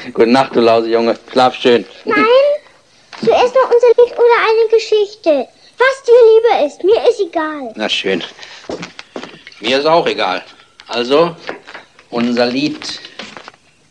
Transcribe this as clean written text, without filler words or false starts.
Gute Nacht, du Lausejunge. Schlaf schön. Nein, zuerst noch unser Lied oder eine Geschichte. Was dir lieber ist, mir ist egal. Na schön. Mir ist auch egal. Also, unser Lied